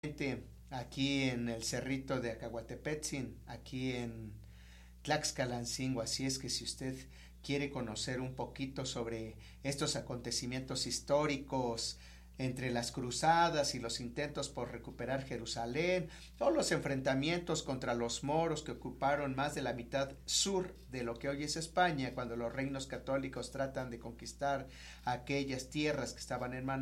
aquí en el cerrito de Acahuatepetzin, aquí en Tlaxcalancingo. Así es que si usted quiere conocer un poquito sobre estos acontecimientos históricos entre las cruzadas y los intentos por recuperar Jerusalén, o los enfrentamientos contra los moros que ocuparon más de la mitad sur de lo que hoy es España, cuando los reinos católicos tratan de conquistar aquellas tierras que estaban en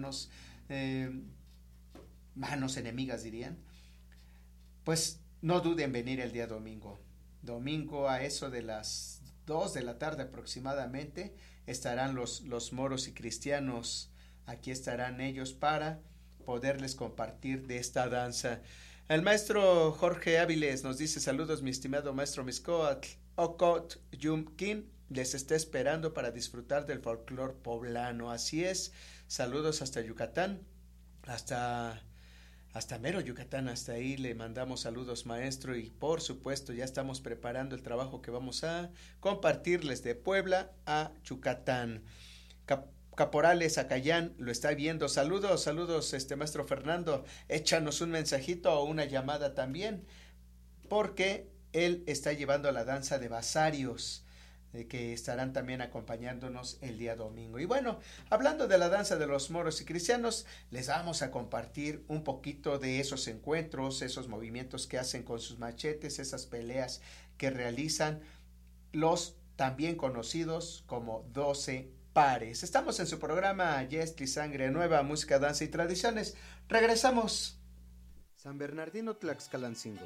manos enemigas, dirían, pues no duden en venir el día domingo. Domingo a eso de las 2 de la tarde aproximadamente estarán los moros y cristianos. Aquí estarán ellos para poderles compartir de esta danza. El maestro Jorge Áviles nos dice: saludos mi estimado maestro Miscoatl, Okot Yumkin, les está esperando para disfrutar del folclor poblano. Así es, saludos hasta Yucatán, hasta mero Yucatán, hasta ahí le mandamos saludos maestro, y por supuesto ya estamos preparando el trabajo que vamos a compartirles de Puebla a Yucatán. Caporales Acayán lo está viendo. Saludos maestro Fernando, échanos un mensajito o una llamada también, porque él está llevando la danza de basarios, que estarán también acompañándonos el día domingo. Y bueno, hablando de la danza de los moros y cristianos, les vamos a compartir un poquito de esos encuentros, esos movimientos que hacen con sus machetes, esas peleas que realizan los también conocidos como 12 pares. Estamos en su programa Yestli, Sangre Nueva, Música, Danza y Tradiciones. Regresamos. San Bernardino Tlaxcalancingo.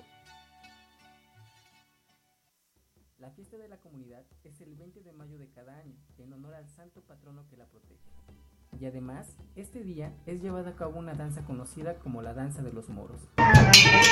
La fiesta de la comunidad es el 20 de mayo de cada año, en honor al santo patrono que la protege. Y además, este día es llevada a cabo una danza conocida como la danza de los moros.